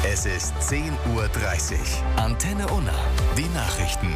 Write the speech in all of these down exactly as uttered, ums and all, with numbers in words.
Es ist zehn Uhr dreißig. Antenne Unna. Die Nachrichten.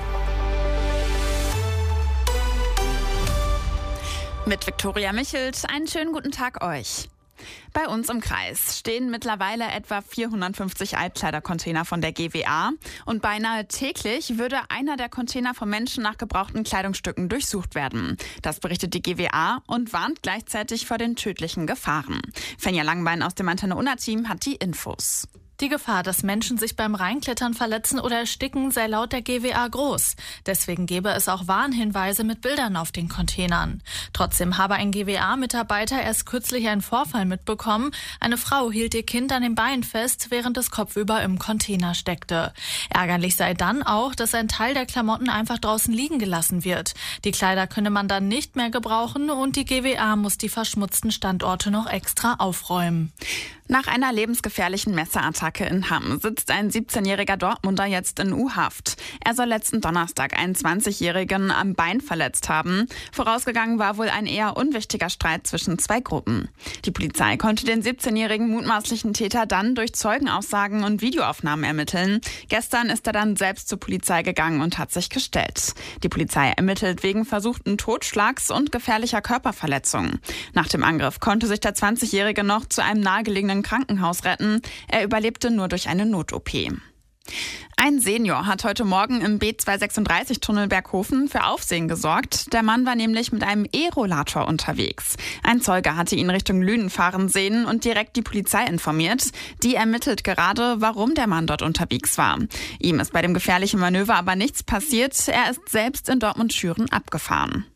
Mit Viktoria Michelt, einen schönen guten Tag euch. Bei uns im Kreis stehen mittlerweile etwa vierhundertfünfzig Altkleidercontainer von der G W A und beinahe täglich würde einer der Container von Menschen nach gebrauchten Kleidungsstücken durchsucht werden. Das berichtet die G W A und warnt gleichzeitig vor den tödlichen Gefahren. Fenja Langbein aus dem Antenne Unna-Team hat die Infos. Die Gefahr, dass Menschen sich beim Reinklettern verletzen oder ersticken, sei laut der G W A groß. Deswegen gebe es auch Warnhinweise mit Bildern auf den Containern. Trotzdem habe ein G W A-Mitarbeiter erst kürzlich einen Vorfall mitbekommen. Eine Frau hielt ihr Kind an den Beinen fest, während es kopfüber im Container steckte. Ärgerlich sei dann auch, dass ein Teil der Klamotten einfach draußen liegen gelassen wird. Die Kleider könne man dann nicht mehr gebrauchen und die G W A muss die verschmutzten Standorte noch extra aufräumen. Nach einer lebensgefährlichen Messerattacke in Hamm sitzt ein siebzehnjähriger Dortmunder jetzt in U-Haft. Er soll letzten Donnerstag einen zwanzigjährigen am Bein verletzt haben. Vorausgegangen war wohl ein eher unwichtiger Streit zwischen zwei Gruppen. Die Polizei konnte den siebzehnjährigen mutmaßlichen Täter dann durch Zeugenaussagen und Videoaufnahmen ermitteln. Gestern ist er dann selbst zur Polizei gegangen und hat sich gestellt. Die Polizei ermittelt wegen versuchten Totschlags und gefährlicher Körperverletzung. Nach dem Angriff konnte sich der zwanzigjährige noch zu einem nahegelegenen Krankenhaus retten. Er überlebte nur durch eine Not-O P. Ein Senior hat heute Morgen im B zweihundertsechsunddreißig-Tunnel Berghofen für Aufsehen gesorgt. Der Mann war nämlich mit einem E-Rollator unterwegs. Ein Zeuge hatte ihn Richtung Lünen fahren sehen und direkt die Polizei informiert. Die ermittelt gerade, warum der Mann dort unterwegs war. Ihm ist bei dem gefährlichen Manöver aber nichts passiert. Er ist selbst in Dortmund-Schüren abgefahren.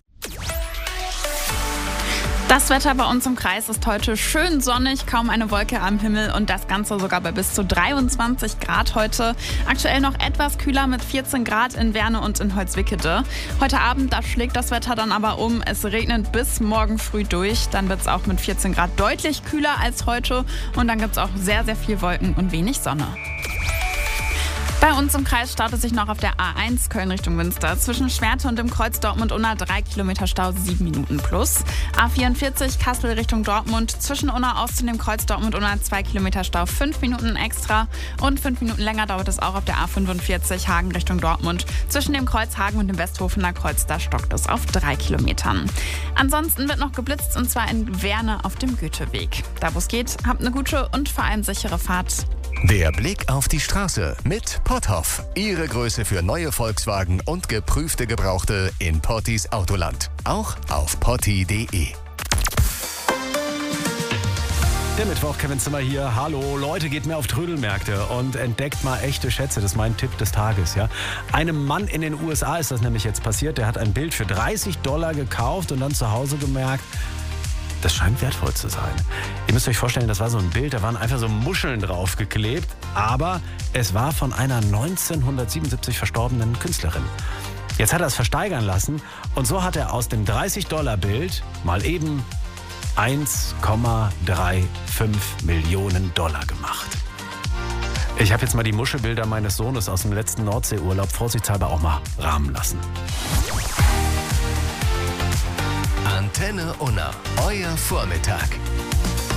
Das Wetter bei uns im Kreis ist heute schön sonnig, kaum eine Wolke am Himmel und das Ganze sogar bei bis zu dreiundzwanzig Grad heute. Aktuell noch etwas kühler mit vierzehn Grad in Werne und in Holzwickede. Heute Abend, da schlägt das Wetter dann aber um. Es regnet bis morgen früh durch. Dann wird es auch mit vierzehn Grad deutlich kühler als heute und dann gibt es auch sehr, sehr viel Wolken und wenig Sonne. Bei uns im Kreis staut es sich noch auf der A eins Köln Richtung Münster. Zwischen Schwerte und dem Kreuz Dortmund-Unna drei Kilometer Stau, sieben Minuten plus. A vierundvierzig Kassel Richtung Dortmund. Zwischen Unna Ost und dem Kreuz Dortmund-Unna zwei Kilometer Stau, fünf Minuten extra. Und fünf Minuten länger dauert es auch auf der A fünfundvierzig Hagen Richtung Dortmund. Zwischen dem Kreuz Hagen und dem Westhofener Kreuz, da stockt es auf drei Kilometern. Ansonsten wird noch geblitzt und zwar in Werne auf dem Goetheweg. Da wo es geht, habt eine gute und vor allem sichere Fahrt. Der Blick auf die Straße mit Potthoff. Ihre Größe für neue Volkswagen und geprüfte Gebrauchte in Pottis Autoland. Auch auf potti punkt de. Der Mittwoch, Kevin Zimmer hier. Hallo, Leute, geht mehr auf Trödelmärkte und entdeckt mal echte Schätze. Das ist mein Tipp des Tages, ja. Einem Mann in den U S A ist das nämlich jetzt passiert. Der hat ein Bild für dreißig Dollar gekauft und dann zu Hause gemerkt, das scheint wertvoll zu sein. Ihr müsst euch vorstellen, das war so ein Bild, da waren einfach so Muscheln draufgeklebt, aber es war von einer neunzehnhundertsiebenundsiebzig verstorbenen Künstlerin. Jetzt hat er es versteigern lassen und so hat er aus dem dreißig-Dollar-Bild mal eben eins Komma fünfunddreißig Millionen Dollar gemacht. Ich habe jetzt mal die Muschelbilder meines Sohnes aus dem letzten Nordseeurlaub vorsichtshalber auch mal rahmen lassen. Antenne Unna, euer Vormittag.